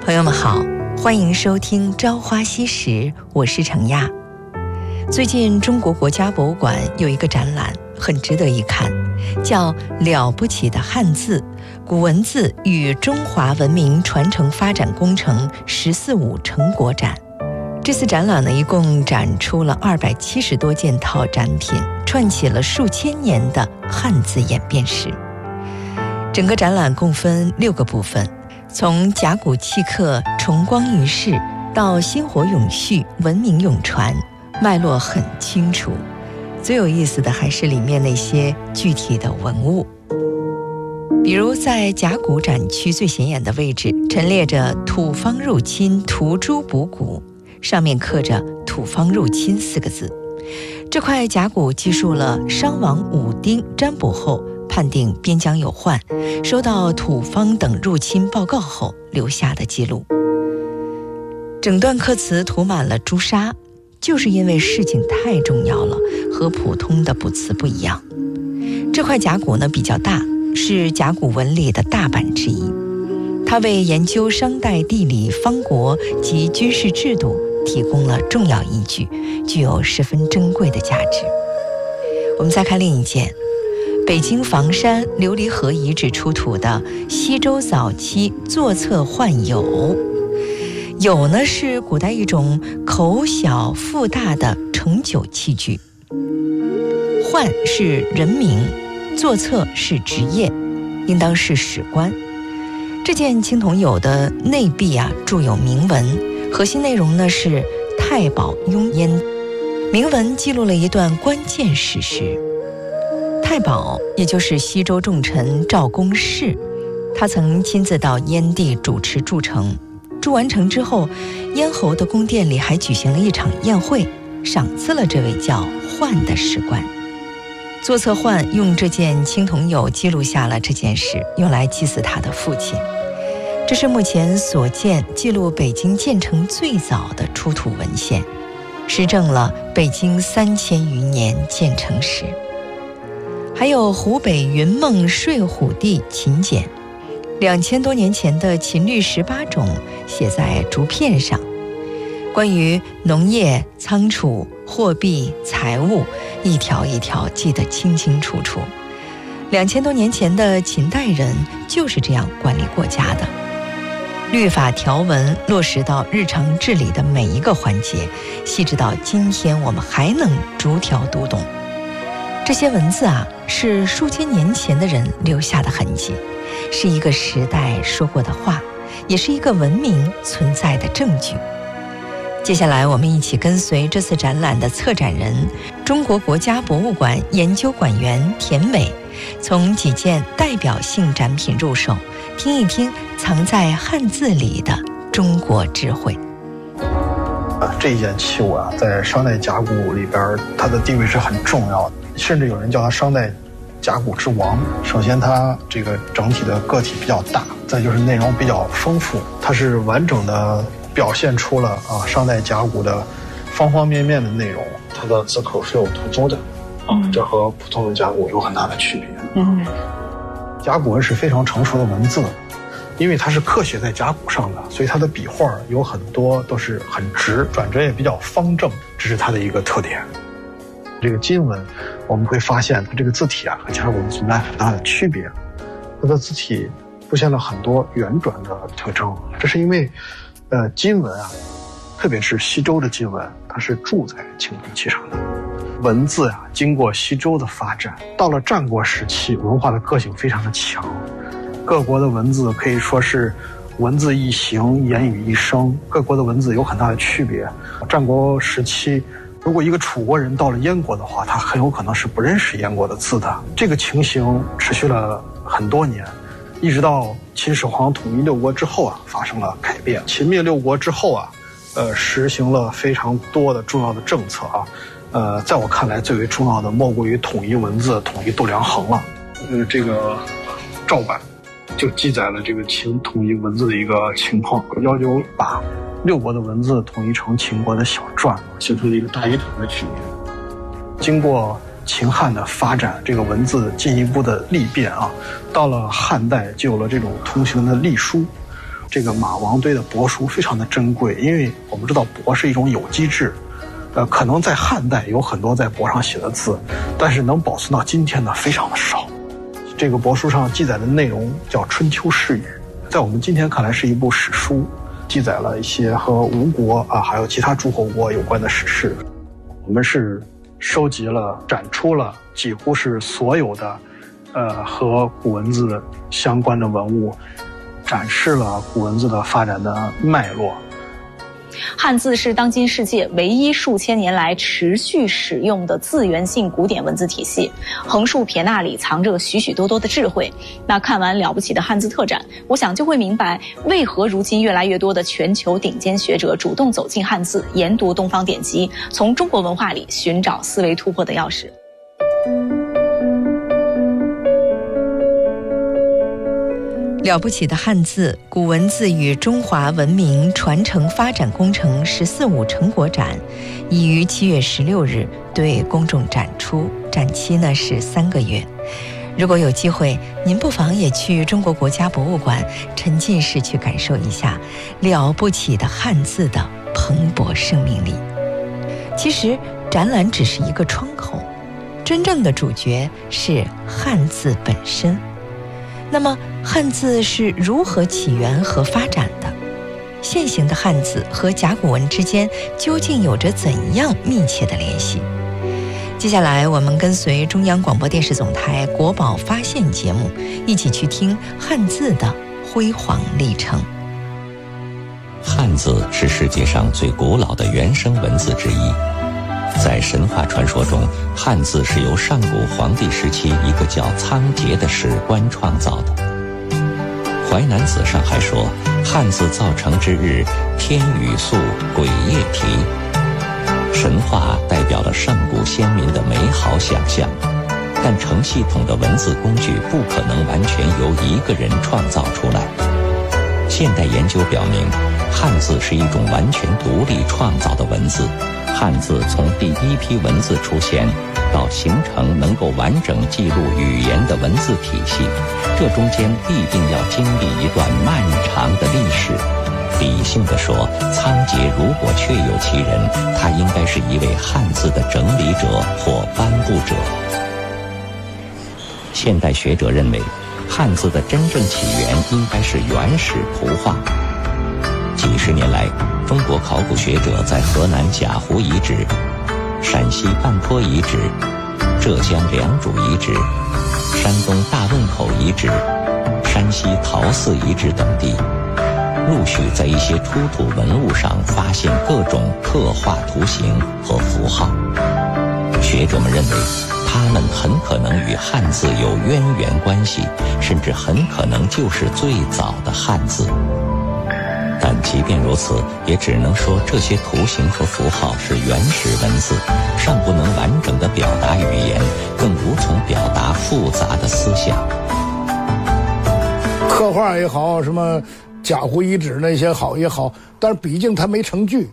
朋友们好，欢迎收听《朝花夕拾》，我是程亚。最近中国国家博物馆有一个展览很值得一看，叫《了不起的汉字：古文字与中华文明传承发展工程“14·5”成果展》。这次展览呢，一共展出了270多件套展品，串起了数千年的汉字演变史。整个展览共分6个部分，从甲骨契刻重光于世到薪火永续、文明永传，脉络很清楚。最有意思的还是里面那些具体的文物，比如在甲骨展区最显眼的位置陈列着土方入侵涂朱补骨，上面刻着土方入侵4个字。这块甲骨记述了商王武丁占卜后判定边疆有患，收到土方等入侵报告后留下的记录。整段刻词涂满了朱砂，就是因为事情太重要了，和普通的卜辞不一样。这块甲骨呢比较大，是甲骨文里的大版之一。它为研究商代地理、方国及军事制度提供了重要依据，具有十分珍贵的价值。我们再看另一件，北京房山琉璃河遗址出土的西周早期座侧换牖。牖呢是古代一种口小腹大的盛酒器具，换是人名，座侧是职业，应当是史官。这件青铜牖的内壁铸有铭文，核心内容呢是太保雍燕。铭文记录了一段关键史实。太保也就是西周重臣赵公奭，他曾亲自到燕地主持筑城，筑完城之后，燕侯的宫殿里还举行了一场宴会，赏赐了这位叫涣的史官。座侧涣用这件青铜牖记录下了这件事，用来祭祀他的父亲。这是目前所见记录北京建成最早的出土文献，实证了北京3000余年建成史。还有湖北云梦睡虎地秦简，2000多年前的秦律18种写在竹片上，关于农业、仓储、货币、财务，一条一条记得清清楚楚。2000多年前的秦代人就是这样管理国家的，律法条文落实到日常治理的每一个环节，细致到今天我们还能逐条读懂。这些文字是数千年前的人留下的痕迹，是一个时代说过的话，也是一个文明存在的证据。接下来我们一起跟随这次展览的策展人，中国国家博物馆研究馆员田伟，从几件代表性展品入手，听一听藏在汉字里的中国智慧。 这一件器物在商代甲骨里边，它的地位是很重要的，甚至有人叫它商代甲骨之王。首先它这个整体的个体比较大，再就是内容比较丰富，它是完整的表现出了商代甲骨的方方面面的内容。它的字口是有突出的，这和普通的甲骨有很大的区别。甲骨文是非常成熟的文字，因为它是刻写在甲骨上的，所以它的笔画有很多都是很直，转折也比较方正，这是它的一个特点。这个金文我们会发现它这个字体和甲骨文存在很大的区别，它的字体出现了很多圆转的特征，这是因为金文特别是西周的金文，它是铸在青铜器上的。文字经过西周的发展，到了战国时期，文化的个性非常的强，各国的文字可以说是文字一形，言语一声，各国的文字有很大的区别。战国时期，如果一个楚国人到了燕国的话，他很有可能是不认识燕国的字的。这个情形持续了很多年，一直到秦始皇统一6国之后发生了改变。秦灭6国之后实行了非常多的重要的政策在我看来最为重要的莫过于统一文字、统一度量衡了。这个赵版就记载了这个秦统一文字的一个情况，要求把6国的文字统一成秦国的小篆，形成了一个大一统的局面。经过秦汉的发展，这个文字进一步的历变到了汉代就有了这种通行的隶书， 这个马王堆的帛书非常的珍贵，因为我们知道帛是一种有机质，可能在汉代有很多在帛上写的字，但是能保存到今天的非常的少。这个帛书上记载的内容叫《春秋世语》，在我们今天看来是一部史书，记载了一些和吴国还有其他诸侯国有关的史事。我们是收集了、展出了几乎是所有的和古文字相关的文物，展示了古文字的发展的脉络。 汉字是当今世界唯一数千年来持续使用的字源性古典文字体系，横竖撇捺里藏着许许多多的智慧。那看完了不起的汉字特展，我想就会明白为何如今越来越多的全球顶尖学者主动走进汉字，研读东方典籍，从中国文化里寻找思维突破的钥匙。 了不起的汉字古文字与中华文明传承发展工程“14·5”成果展已于7月16日对公众展出，展期呢是3个月。如果有机会，您不妨也去中国国家博物馆沉浸式去感受一下了不起的汉字的蓬勃生命力。其实展览只是一个窗口，真正的主角是汉字本身。那么汉字是如何起源和发展的？现行的汉字和甲骨文之间究竟有着怎样密切的联系？接下来我们跟随中央广播电视总台国宝发现节目，一起去听汉字的辉煌历程。 汉字是世界上最古老的原生文字之一。在神话传说中，汉字是由上古黄帝时期一个叫仓颉的史官创造的。淮南子上还说，汉字造成之日，天雨粟，鬼夜啼。神话代表了上古先民的美好想象，但成系统的文字工具不可能完全由一个人创造出来。现代研究表明，汉字是一种完全独立创造的文字。汉字从第一批文字出现到形成能够完整记录语言的文字体系，这中间必定要经历一段漫长的历史。理性地说，仓颉如果确有其人，他应该是一位汉字的整理者或颁布者。现代学者认为，汉字的真正起源应该是原始图画。几十年来，中国考古学者在河南贾湖遗址、陕西半坡遗址、浙江良渚遗址、山东大汶口遗址、山西陶寺遗址等地，陆续在一些出土文物上发现各种刻画图形和符号。学者们认为，它们很可能与汉字有渊源关系，甚至很可能就是最早的汉字。但即便如此，也只能说这些图形和符号是原始文字，尚不能完整地表达语言，更无从表达复杂的思想。 刻画也好，什么贾湖遗址那些好也好，但是毕竟它没成句，